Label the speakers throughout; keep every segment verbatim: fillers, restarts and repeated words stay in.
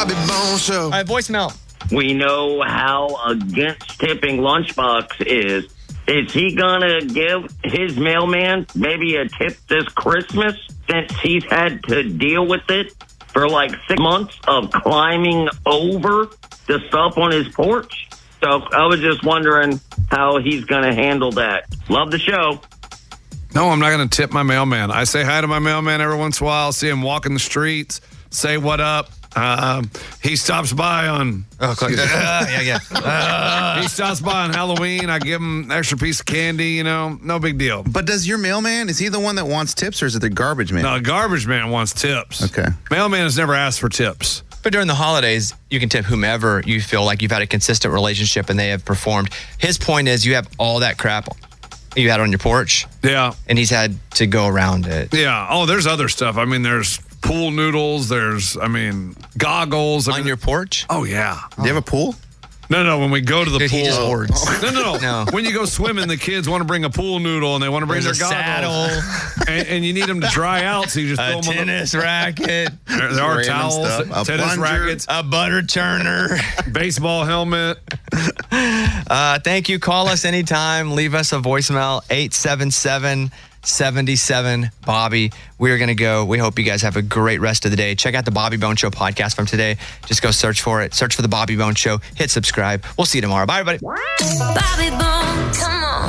Speaker 1: Bobby Bones Show.
Speaker 2: All right, voicemail.
Speaker 3: We know how against tipping Lunchbox is. Is he going to give his mailman maybe a tip this Christmas since he's had to deal with it for like six months of climbing over the stuff on his porch? So I was just wondering how he's going to handle that. Love the show.
Speaker 4: No, I'm not going to tip my mailman. I say hi to my mailman every once in a while, see him walking the streets, say what up. Uh, he stops by on...
Speaker 2: Oh, uh, yeah, yeah.
Speaker 4: Uh, he stops by on Halloween. I give him an extra piece of candy, you know. No big deal.
Speaker 5: But does your mailman, is he the one that wants tips or is it the garbage man?
Speaker 4: No, garbage man wants tips.
Speaker 5: Okay.
Speaker 4: Mailman has never asked for tips.
Speaker 2: But during the holidays, you can tip whomever you feel like you've had a consistent relationship and they have performed. His point is you have all that crap you had on your porch.
Speaker 4: Yeah.
Speaker 2: And he's had to go around it.
Speaker 4: Yeah. Oh, there's other stuff. I mean, there's pool noodles. There's, I mean, goggles. I
Speaker 2: On
Speaker 4: mean,
Speaker 2: your porch?
Speaker 4: Oh, yeah.
Speaker 5: Do you have a pool?
Speaker 4: No, no, when we go to the
Speaker 2: Dude,
Speaker 4: pool.
Speaker 2: he just hoards.
Speaker 4: No, no, no,
Speaker 2: No.
Speaker 4: When you go swimming, the kids want to bring a pool noodle and they want to bring
Speaker 2: There's
Speaker 4: their
Speaker 2: a
Speaker 4: goggles.
Speaker 2: saddle.
Speaker 4: And, and you need them to dry out, so you just
Speaker 2: A
Speaker 4: throw them on the...
Speaker 2: tennis racket.
Speaker 4: There, there are
Speaker 5: Random
Speaker 4: towels,
Speaker 5: stuff. A
Speaker 4: tennis
Speaker 5: plunger.
Speaker 4: rackets,
Speaker 2: A butter churner.
Speaker 4: baseball helmet.
Speaker 2: Uh, thank you. Call us anytime. Leave us a voicemail, eight seven seven, seven seven, Bobby. We are going to go. We hope you guys have a great rest of the day. Check out the Bobby Bone Show podcast from today. Just go search for it. Search for the Bobby Bone Show. Hit subscribe. We'll see you tomorrow. Bye, everybody.
Speaker 6: Bobby Bone, come on.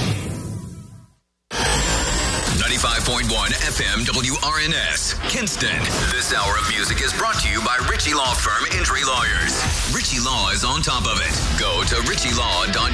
Speaker 7: ninety-five point one F M W R N S, Kinston. This hour of music is brought to you by Ritchie Law Firm Injury Lawyers. Ritchie Law is on top of it. Go to ritchie law dot com.